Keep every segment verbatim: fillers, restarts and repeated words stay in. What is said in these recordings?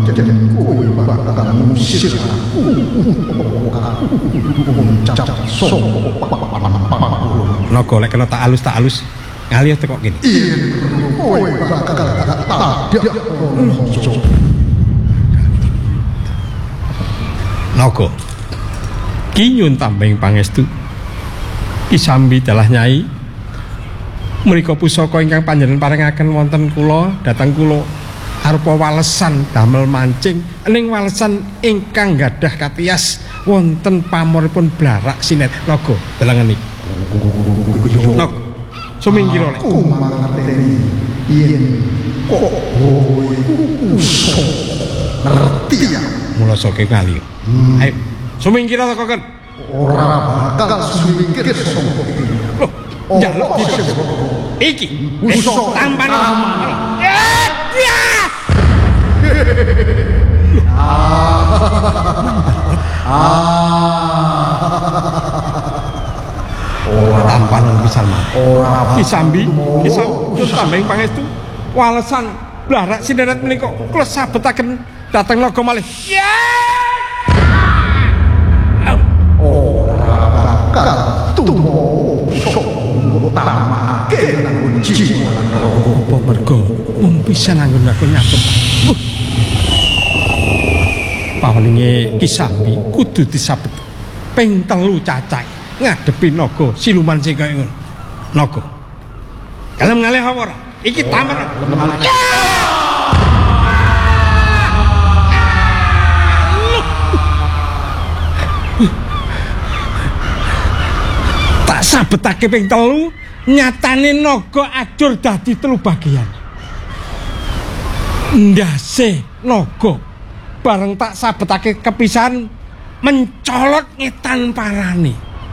pancen kowe bakal ngusir aku ngucap sapa Naga lek kena tak alus tak alus ngalih teko kene. Kowe bakal tak tadak Naga Ki nyun tambeng pangestu Ki sambi dalah nyai menika pusaka ingkang panjenengan paringaken wonten kula dhateng kula arupa walesan damel mancing ning walesan ingkang gadhah katias wonten pamoripun blarak sinet naga delengen iki naga sumingkira lek aku mangerteni yen kok kowe usah ngerti ya mula saka kali ayo sumingkira to kok ora bakal sumingkir sapa iki loh njaluk iki usah tampan ora tampan pisan mah ora Kisambi kisam tambeng pangestu walesan blarak sinerat menika kula sabetaken dhateng naga malih ora bakal tumasa utamake nang jiwa apa mergo mung bisa nganggo aku nyatut pawelinge Kisambi kudu disabet ping telu cacai ngadepi naga siluman sing kaya ngono naga kalem ngalih apa ora iki taman tak sabetake ping telu nyatane naga ajur dadi telu bagian ndase naga bareng tak sabetake kepisan mencolot ngetan parane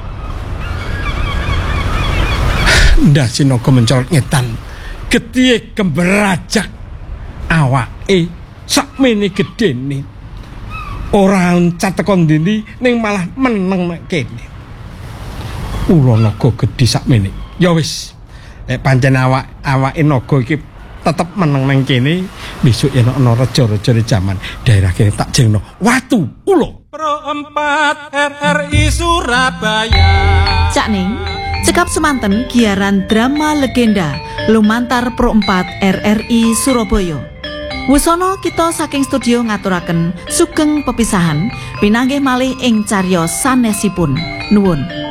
ndase naga mencolot ngetan getihe gemberajak awake sakmene gedene ora cateko ndi ning malah meneng kene ula naga gedhe sakmene ya wis nek pancen awak awake naga iki tetep meneng nang kene besok yen ana raja-rajane jaman daerah kene tak jengno watu ula Pro empat R R I Surabaya Cak Ning cekap semanten giaran drama legenda lumantar Pro empat R R I Surabaya. Wusono kita saking studio ngaturaken sugeng pepisahan pinanggih malih ing cariyos sanesipun nuwun.